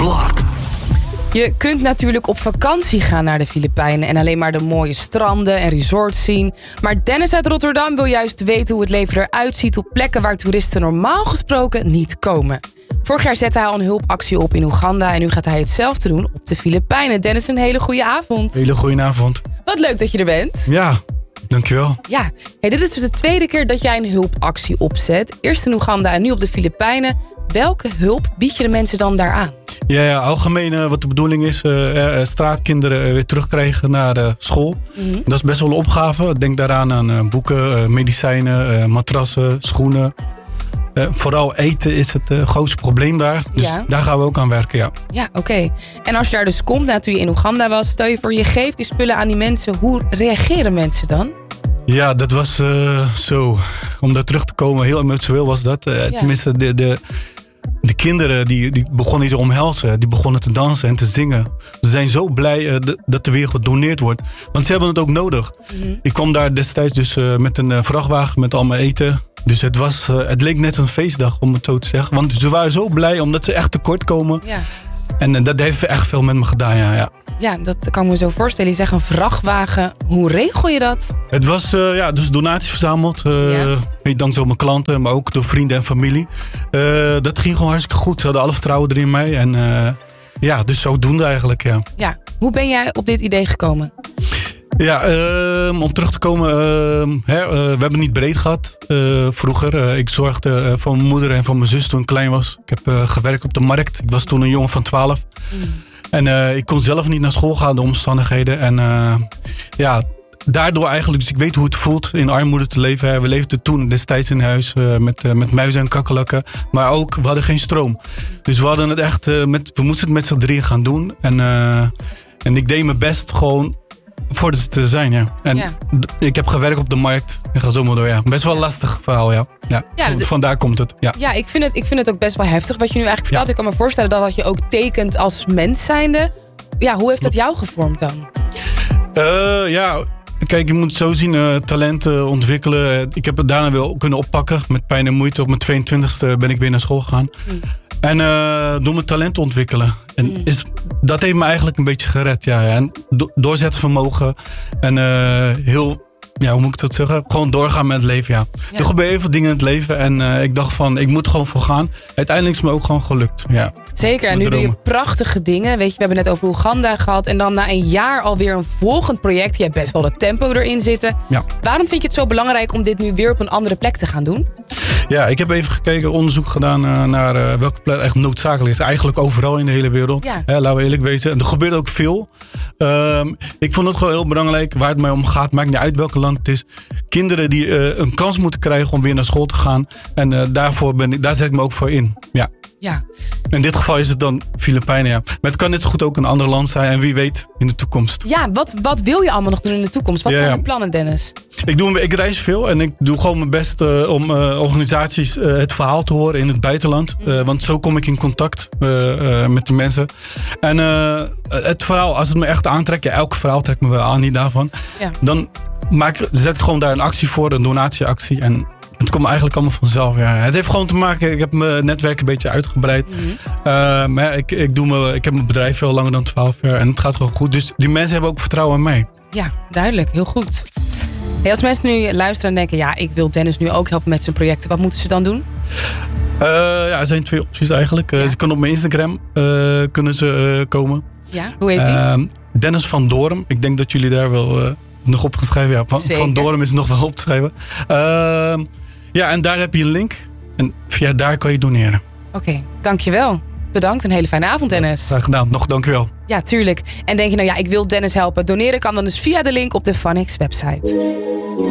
Clark. Je kunt natuurlijk op vakantie gaan naar de Filipijnen en alleen maar de mooie stranden en resorts zien. Maar Dennis uit Rotterdam wil juist weten hoe het leven eruit ziet op plekken waar toeristen normaal gesproken niet komen. Vorig jaar zette hij al een hulpactie op in Oeganda en nu gaat hij hetzelfde doen op de Filipijnen. Dennis, een hele goede avond. Hele goede avond. Wat leuk dat je er bent. Ja, dankjewel. Ja, dit is dus de tweede keer dat jij een hulpactie opzet. Eerst in Oeganda en nu op de Filipijnen. Welke hulp bied je de mensen dan daar aan? Ja, algemeen wat de bedoeling is, straatkinderen weer terugkrijgen naar school. Mm-hmm. Dat is best wel een opgave. Denk daaraan aan boeken, medicijnen, matrassen, schoenen. Vooral eten is het grootste probleem daar. Dus daar gaan we ook aan werken, ja. Ja, oké. En als je daar dus komt, toen je in Oeganda was, stel je voor je geeft die spullen aan die mensen. Hoe reageren mensen dan? Ja, dat was zo. Om daar terug te komen, heel emotioneel was dat. Tenminste, de kinderen die begonnen te omhelzen. Die begonnen te dansen en te zingen. Ze zijn zo blij dat er weer gedoneerd wordt. Want ze hebben het ook nodig. Mm-hmm. Ik kwam daar destijds dus met een vrachtwagen met allemaal eten. Dus het leek net een feestdag, om het zo te zeggen. Want ze waren zo blij omdat ze echt tekort komen. Ja. En dat heeft echt veel met me gedaan, ja. Ja, dat kan ik me zo voorstellen. Je zegt een vrachtwagen. Hoe regel je dat? Het was dus donaties verzameld. Dankzij mijn klanten, maar ook door vrienden en familie. Dat ging gewoon hartstikke goed. Ze hadden alle vertrouwen erin mij. En dus zodoende eigenlijk, ja. Ja, hoe ben jij op dit idee gekomen? Ja, om terug te komen. We hebben niet breed gehad vroeger. Ik zorgde voor mijn moeder en voor mijn zus toen ik klein was. Ik heb gewerkt op de markt. Ik was toen een jongen van 12. En ik kon zelf niet naar school gaan, de omstandigheden. En daardoor eigenlijk, dus ik weet hoe het voelt in armoede te leven. We leefden toen destijds in huis met muizen en kakkelakken. Maar ook, we hadden geen stroom. Dus we hadden het echt, we moesten het met z'n drieën gaan doen. En ik deed mijn best gewoon voor ze te zijn, ja. En ik heb gewerkt op de markt. Ik ga zo maar door, ja. Best wel een lastig verhaal, ja. Vandaar komt het, ja. Ja, ik vind het ook best wel heftig wat je nu eigenlijk vertelt. Ik kan me voorstellen dat je ook tekent als mens zijnde. Ja, hoe heeft dat jou gevormd dan? Kijk, je moet het zo zien, talenten ontwikkelen. Ik heb het daarna wel kunnen oppakken. Met pijn en moeite. Op mijn 22e ben ik weer naar school gegaan. En door mijn talent ontwikkelen. En dat heeft me eigenlijk een beetje gered. Ja. En doorzetvermogen. En hoe moet ik dat zeggen? Gewoon doorgaan met het leven, ja. Er gebeuren veel dingen in het leven. En ik dacht van, ik moet gewoon voor gaan. Uiteindelijk is het me ook gewoon gelukt, ja. Zeker, en nu doe je prachtige dingen. Weet je, we hebben net over Oeganda gehad. En dan na een jaar alweer een volgend project. Je hebt best wel de tempo erin zitten. Ja. Waarom vind je het zo belangrijk om dit nu weer op een andere plek te gaan doen? Ja, ik heb even gekeken, onderzoek gedaan naar welke plek echt noodzakelijk is. Eigenlijk overal in de hele wereld. Ja. Laten we eerlijk wezen. En er gebeurt ook veel. Ik vond het gewoon heel belangrijk waar het mij om gaat. Maakt niet uit welk land het is. Kinderen die een kans moeten krijgen om weer naar school te gaan. En daar zet ik me ook voor in. Ja. In dit geval is het dan Filipijnen, ja. Maar het kan net zo goed ook een ander land zijn. En wie weet in de toekomst. Ja, wat wil je allemaal nog doen in de toekomst? Wat zijn je plannen, Dennis? Ik reis veel en ik doe gewoon mijn best om organisaties het verhaal te horen in het buitenland. Want zo kom ik in contact met de mensen. En het verhaal, als het me echt aantrekt, elk verhaal trekt me wel aan, niet daarvan. Ja. Dan zet ik gewoon daar een actie voor, een donatieactie. En het komt eigenlijk allemaal vanzelf. Ja. Het heeft gewoon te maken, ik heb mijn netwerk een beetje uitgebreid. Maar ik heb mijn bedrijf veel langer dan 12 jaar en het gaat gewoon goed. Dus die mensen hebben ook vertrouwen in mij. Ja, duidelijk. Heel goed. Hey, als mensen nu luisteren en denken, ik wil Dennis nu ook helpen met zijn projecten. Wat moeten ze dan doen? Er zijn 2 opties eigenlijk. Ze kunnen op mijn Instagram kunnen ze komen. Ja, hoe heet die? Dennis van Doorn. Ik denk dat jullie daar wel nog op gaan schrijven. Ja, van Doorn is nog wel op te schrijven. En daar heb je een link. En via daar kan je doneren. Oké, dankjewel. Bedankt, een hele fijne avond, Dennis. Graag gedaan, nog dankjewel. Ja, tuurlijk. En denk je ik wil Dennis helpen. Doneren kan dan dus via de link op de Funix website.